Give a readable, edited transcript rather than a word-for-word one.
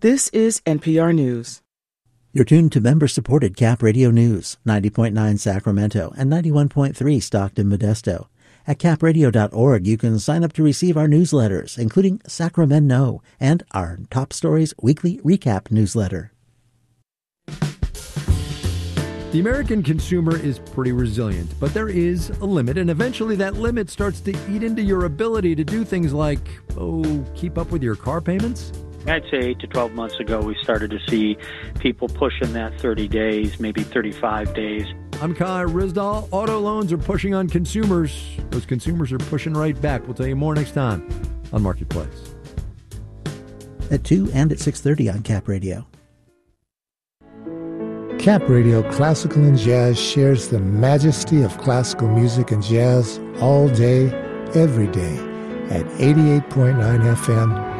This is NPR News. You're tuned to member-supported Cap Radio News, 90.9 Sacramento and 91.3 Stockton Modesto. At capradio.org, you can sign up to receive our newsletters, including Sacramento and our Top Stories Weekly Recap newsletter. The American consumer is pretty resilient, but there is a limit, and eventually that limit starts to eat into your ability to do things like, keep up with your car payments. I'd say 8 to 12 months ago, we started to see people pushing that 30 days, maybe 35 days. I'm Kai Ryssdal. Auto loans are pushing on consumers. Those consumers are pushing right back. We'll tell you more next time on Marketplace. At 2 and at 6:30 on Cap Radio. Cap Radio Classical and Jazz shares the majesty of classical music and jazz all day, every day at 88.9 FM